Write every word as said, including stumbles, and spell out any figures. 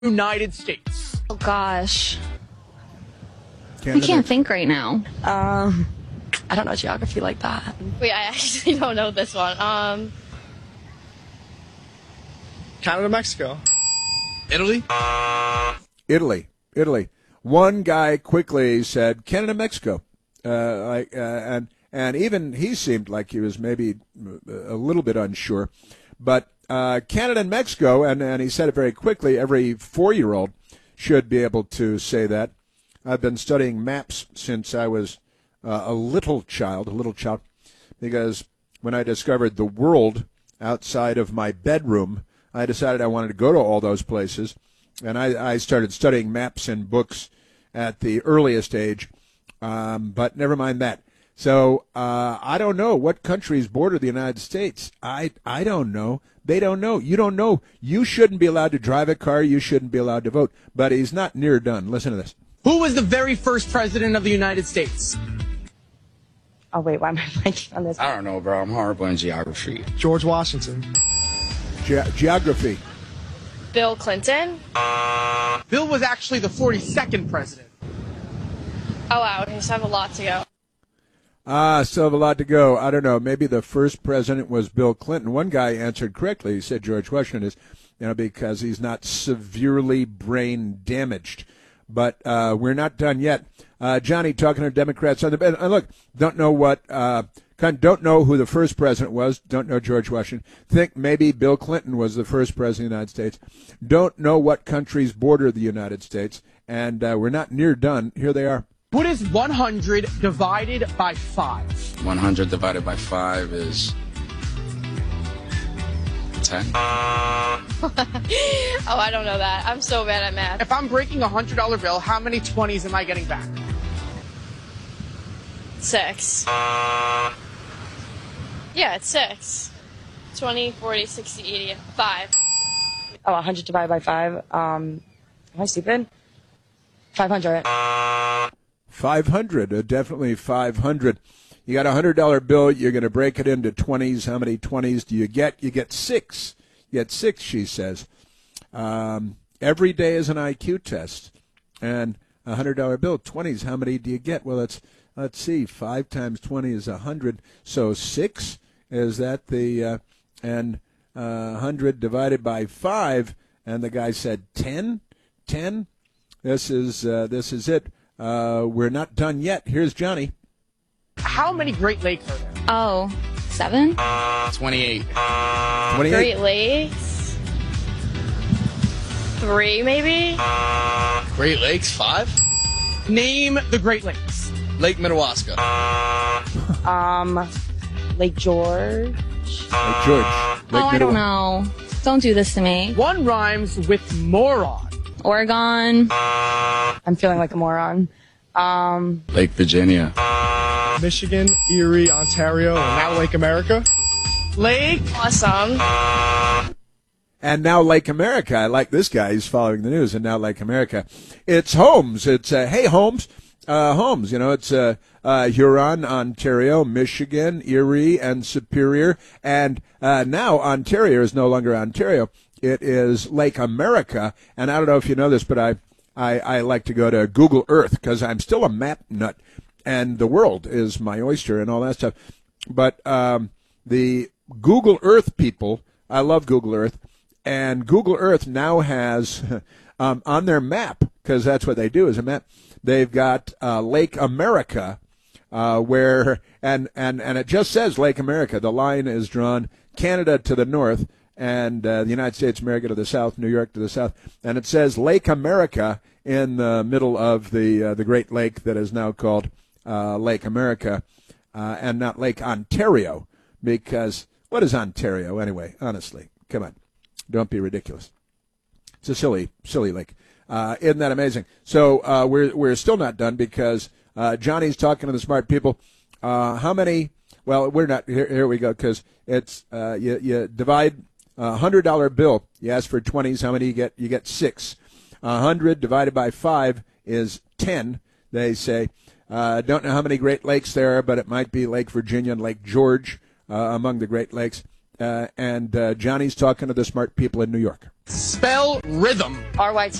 United States. Oh, gosh. Canada. I can't think right now. Um, I don't know geography like that. Wait, I actually don't know this one. Um, Canada, Mexico. Italy? Italy. Italy. One guy quickly said Canada, Mexico. Uh, like, uh, and and even he seemed like he was maybe a little bit unsure. But uh, Canada and Mexico, and, and he said it very quickly, every four-year-old should be able to say that. I've been studying maps since I was uh, a little child, a little child, because when I discovered the world outside of my bedroom, I decided I wanted to go to all those places, and I, I started studying maps and books at the earliest age, um, but never mind that. So uh, I don't know what countries border the United States. I I don't know. They don't know. You don't know. You shouldn't be allowed to drive a car. You shouldn't be allowed to vote. But he's not near done. Listen to this. Who was the very first president of the United States? Oh, wait, why am I blanking on this? I don't know, bro. I'm horrible in geography. George Washington. Ge- geography. Bill Clinton. Bill was actually the forty-second president. Oh, wow. Okay, so I have a lot to go. Ah, still have a lot to go. I don't know. Maybe the first president was Bill Clinton. One guy answered correctly. He said George Washington is, you know, because he's not severely brain damaged. But uh, we're not done yet. Uh, Johnny talking to Democrats on the bed. And look, don't know what, uh, don't know who the first president was. Don't know George Washington. Think maybe Bill Clinton was the first president of the United States. Don't know what countries border the United States. And uh, we're not near done. Here they are. What is one hundred divided by five? one hundred divided by five is ten. Oh, I don't know that. I'm so bad at math. If I'm breaking a one hundred dollar bill, how many twenties am I getting back? Six. Yeah, it's six. twenty, forty, sixty, eighty, five. Oh, one hundred divided by five. Um, am I stupid? five hundred. five hundred, uh, definitely five hundred. You got a one hundred dollar bill, you're going to break it into twenties. How many twenties do you get? You get six. You get six, she says. Um, every day is an I Q test. And a one hundred dollar bill, twenties, how many do you get? Well, it's, let's see, five times twenty is one hundred. So six, is that the, uh, and uh, one hundred divided by five, and the guy said ten? ten? This is, uh, this is it. Uh, we're not done yet. Here's Johnny. How many Great Lakes are there? Oh, seven? twenty-eight. twenty-eight. Great Lakes. Three, maybe? Great Lakes, five? Name the Great Lakes. Lake Minnewaska. Um, Lake George. Lake George. Lake Oh, I don't know. Don't do this to me. One rhymes with moron. Oregon. I'm feeling like a moron. Um, Lake Virginia. Michigan, Erie, Ontario, and now Lake America. Lake. Awesome. And now Lake America. I like this guy. He's following the news. And now Lake America. It's Holmes. It's, uh, hey, Holmes. Uh, Holmes, you know, it's uh, uh, Huron, Ontario, Michigan, Erie, and Superior. And uh, now Ontario is no longer Ontario. It is Lake America. And I don't know if you know this, but I, I, I like to go to Google Earth because I'm still a map nut. And the world is my oyster and all that stuff. But um, the Google Earth people, I love Google Earth. And Google Earth now has um, on their map, because that's what they do is a map, they've got uh, Lake America, uh, where, and, and, and it just says Lake America. The line is drawn Canada to the north and uh, the United States of America to the south, New York to the south. And it says Lake America in the middle of the uh, the Great Lake that is now called uh, Lake America uh, and not Lake Ontario, because what is Ontario anyway? Honestly, come on. Don't be ridiculous. It's a silly, silly lake. Uh, isn't that amazing? So uh, we're we're still not done because uh, Johnny's talking to the smart people. Uh, how many? Well, we're not. Here, here we go. Because it's uh, you you divide a hundred dollar bill. You ask for twenties. How many you get? You get six. A hundred divided by five is ten. They say. Uh, don't know how many Great Lakes there are, but it might be Lake Virginia and Lake George uh, among the Great Lakes. Uh, and uh, Johnny's talking to the smart people in New York. Spell rhythm. R Y T